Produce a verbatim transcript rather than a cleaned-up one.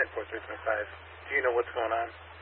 nine four three two five. Do you know what's going on?